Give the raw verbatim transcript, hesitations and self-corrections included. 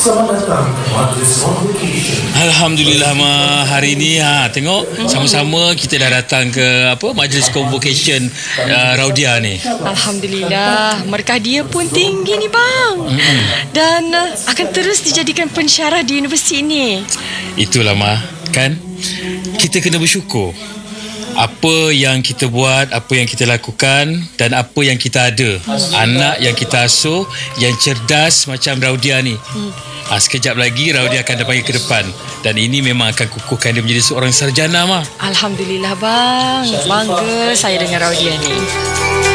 Selamat datang ke Majlis Convocation. Alhamdulillah Ma, hari ni ha tengok sama-sama kita dah datang ke apa Majlis Convocation uh, Raudia ni. Alhamdulillah, markah dia pun tinggi ni bang. Mm-hmm. Dan uh, akan terus dijadikan pensyarah di universiti ini. Itulah Ma, kan? Kita kena bersyukur. Apa yang kita buat, apa yang kita lakukan dan apa yang kita ada. Anak yang kita asuh yang cerdas macam Raudia ni. Hmm. Ha, sekejap lagi Raudia akan panggil ke depan. Dan ini memang akan kukuhkan dia menjadi seorang sarjana, Ma. Alhamdulillah bang, bangga saya dengan Raudia ni.